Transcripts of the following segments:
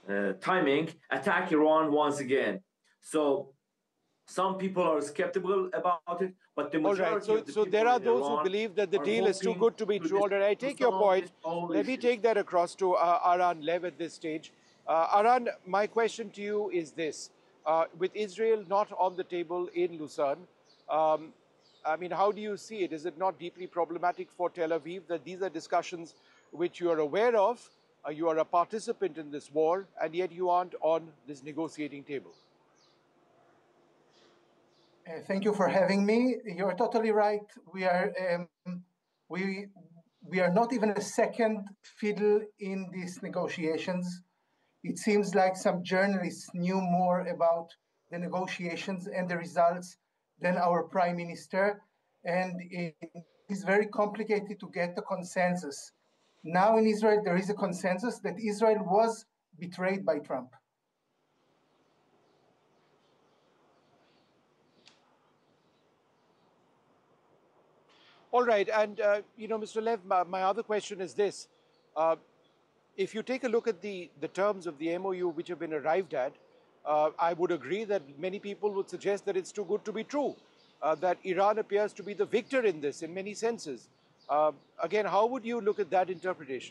timing, attack Iran once again. So some people are skeptical about it, but the majority of the people there are those who believe that the deal is too good to be true. All right, I take your point. Let me take that across to Aran Lev at this stage. Aran, my question to you is this. With Israel not on the table in Lucerne, I mean, how do you see it? Is it not deeply problematic for Tel Aviv that these are discussions which you are aware of, you are a participant in this war, and yet you aren't on this negotiating table? Thank you for having me. You're totally right. We are not even a second fiddle in these negotiations. It seems like some journalists knew more about the negotiations and the results than our prime minister. And it is very complicated to get the consensus. Now in Israel, there is a consensus that Israel was betrayed by Trump. All right, and Mr. Lev, my other question is this. If you take a look at the terms of the MOU which have been arrived at, I would agree that many people would suggest that it's too good to be true, that Iran appears to be the victor in this in many senses. Again, how would you look at that interpretation?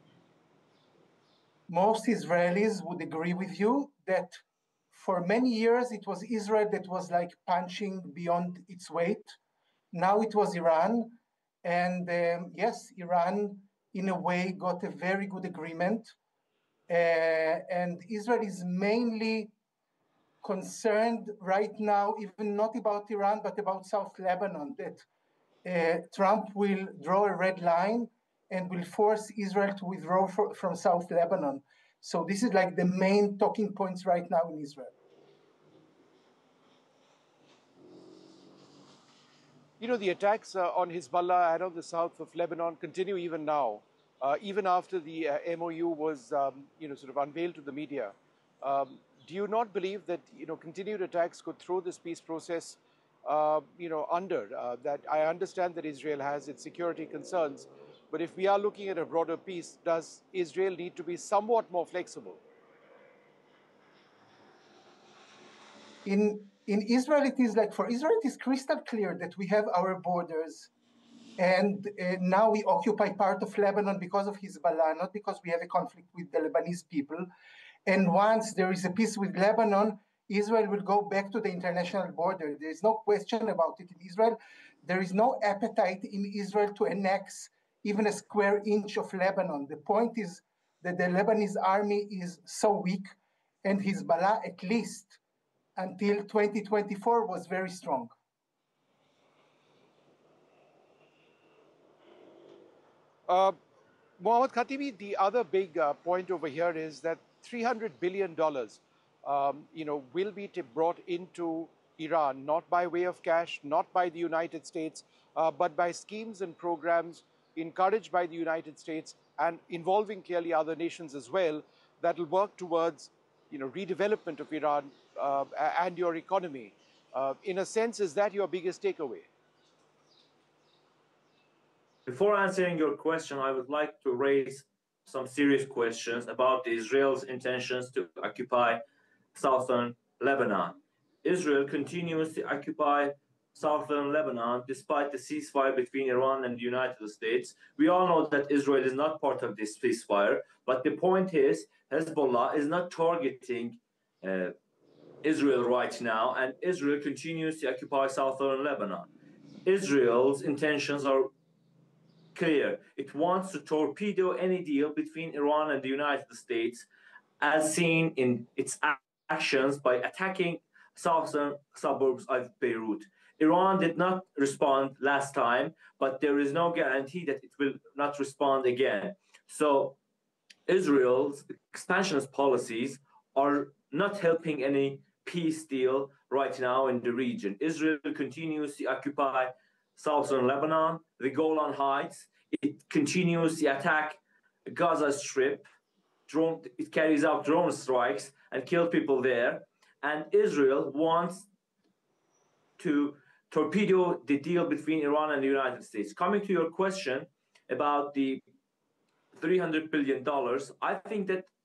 Most Israelis would agree with you that for many years it was Israel that was like punching beyond its weight. Now it was Iran. And yes, Iran, in a way, got a very good agreement. And Israel is mainly concerned right now, even not about Iran, but about South Lebanon, that Trump will draw a red line and will force Israel to withdraw from South Lebanon. So this is like the main talking points right now in Israel. You know, the attacks on Hezbollah and on the south of Lebanon continue even now, even after the MOU was, sort of unveiled to the media. Do you not believe that, continued attacks could throw this peace process, under? That I understand that Israel has its security concerns, but if we are looking at a broader peace, does Israel need to be somewhat more flexible? In Israel, it is like, for Israel, it is crystal clear that we have our borders. And now we occupy part of Lebanon because of Hezbollah, not because we have a conflict with the Lebanese people. And once there is a peace with Lebanon, Israel will go back to the international border. There is no question about it in Israel. There is no appetite in Israel to annex even a square inch of Lebanon. The point is that the Lebanese army is so weak, and Hezbollah, at least until 2024, was very strong. Mohammad Khatibi, the other big point over here is that $300 billion, will be brought into Iran, not by way of cash, not by the United States, but by schemes and programs encouraged by the United States and involving clearly other nations as well, that will work towards, redevelopment of Iran and your economy. In a sense, is that your biggest takeaway? Before answering your question, I would like to raise some serious questions about Israel's intentions to occupy southern Lebanon. Israel continues to occupy southern Lebanon despite the ceasefire between Iran and the United States. We all know that Israel is not part of this ceasefire, but the point is Hezbollah is not targeting Israel right now, and Israel continues to occupy southern Lebanon. Israel's intentions are clear. It wants to torpedo any deal between Iran and the United States, as seen in its actions by attacking southern suburbs of Beirut. Iran did not respond last time, but there is no guarantee that it will not respond again. So Israel's expansionist policies are not helping any peace deal right now in the region. Israel continues to occupy southern Lebanon, the Golan Heights. It continues to attack Gaza Strip. It carries out drone strikes and kills people there. And Israel wants to torpedo the deal between Iran and the United States. Coming to your question about the $300 billion, I think that